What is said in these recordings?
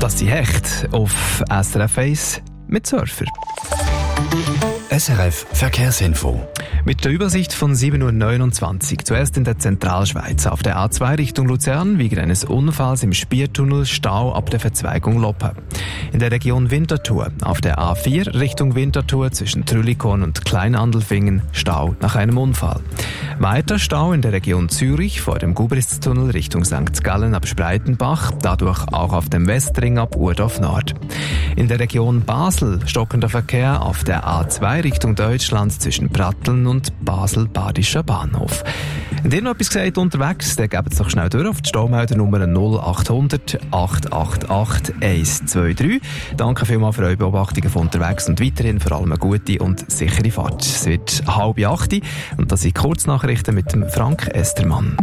Das sind Hecht auf SRF 1 mit Surfer. SRF Verkehrsinfo. Mit der Übersicht von 7.29 Uhr. Zuerst in der Zentralschweiz. Auf der A2 Richtung Luzern wegen eines Unfalls im Spiertunnel Stau ab der Verzweigung Loppe. In der Region Winterthur. Auf der A4 Richtung Winterthur zwischen Trüllikon und Kleinandelfingen Stau nach einem Unfall. Weiter Stau in der Region Zürich vor dem Gubrisztunnel Richtung St. Gallen ab Spreitenbach. Dadurch auch auf dem Westring ab Urdorf Nord. In der Region Basel stockender Verkehr auf der A2 Richtung Deutschland zwischen Pratteln und Basel-Badischer Bahnhof. Wenn ihr noch etwas gesagt unterwegs, dann gebt es doch schnell durch auf die Staumeldernummer 0800 888 123. Danke vielmals für eure Beobachtungen von unterwegs und weiterhin vor allem eine gute und sichere Fahrt. Es wird 7:30 und das sind Kurznachrichten mit dem Frank Estermann.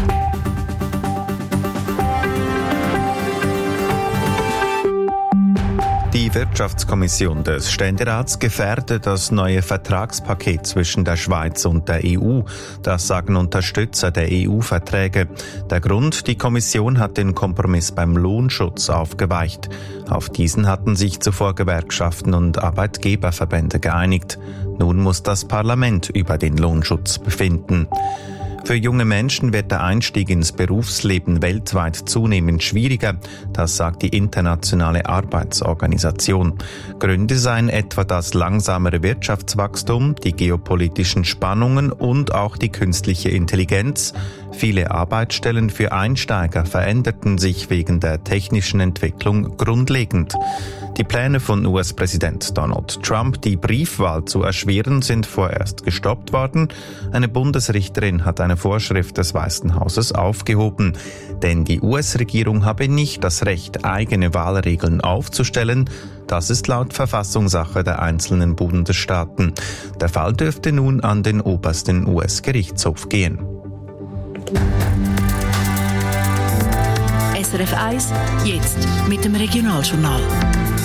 Die Wirtschaftskommission des Ständerats gefährdet das neue Vertragspaket zwischen der Schweiz und der EU. Das sagen Unterstützer der EU-Verträge. Der Grund: die Kommission hat den Kompromiss beim Lohnschutz aufgeweicht. Auf diesen hatten sich zuvor Gewerkschaften und Arbeitgeberverbände geeinigt. Nun muss das Parlament über den Lohnschutz befinden. Für junge Menschen wird der Einstieg ins Berufsleben weltweit zunehmend schwieriger, das sagt die Internationale Arbeitsorganisation. Gründe seien etwa das langsamere Wirtschaftswachstum, die geopolitischen Spannungen und auch die künstliche Intelligenz. Viele Arbeitsstellen für Einsteiger veränderten sich wegen der technischen Entwicklung grundlegend. Die Pläne von US-Präsident Donald Trump, die Briefwahl zu erschweren, sind vorerst gestoppt worden. Eine Bundesrichterin hat eine Vorschrift des Weißen Hauses aufgehoben. Denn die US-Regierung habe nicht das Recht, eigene Wahlregeln aufzustellen. Das ist laut Verfassung Sache der einzelnen Bundesstaaten. Der Fall dürfte nun an den obersten US-Gerichtshof gehen. SRF 1, jetzt mit dem Regionaljournal.